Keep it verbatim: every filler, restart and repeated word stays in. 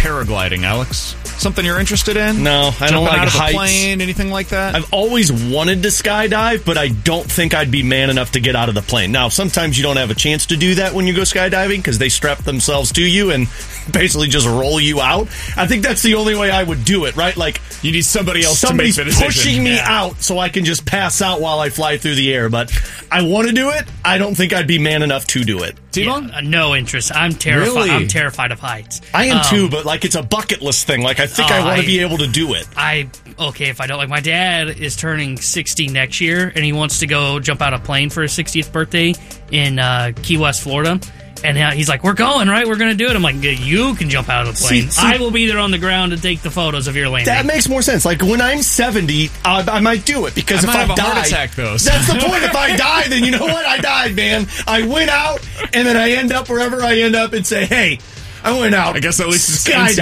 paragliding, Alex? Something you're interested in? No, I Jumping don't like out of heights. a plane, anything like that? I've always wanted to skydive, but I don't think I'd be man enough to get out of the plane. Now, sometimes you don't have a chance to do that when you go skydiving because they strap themselves to you and basically just roll you out. I think that's the only way I would do it, right? Like, you need somebody else somebody's to make the decision. pushing me Yeah. out so I can just pass out while I fly through the air. But I want to do it. I don't think I'd be man enough to do it. T-Bone? Yeah, uh, no interest. I'm terrified. Really? I'm terrified of heights. I am Um, too, but like it's a bucket list thing. Like I think Oh, I want I- to be able to do it. I okay if I don't like my dad is turning sixty next year and he wants to go jump out a plane for his sixtieth birthday in uh, Key West, Florida. And uh, he's like, "We're going, right? We're going to do it." I'm like, "You can jump out of the plane. See- see- I will be there on the ground to take the photos of your landing." That makes more sense. Like when I'm seventy, I, I might do it because I if might I have a die, heart attack, though, so- that's the point. If I die, then you know what? I died, man. I went out, and then I end up wherever I end up, and say, "Hey, I went out." I guess at least it's skydiving.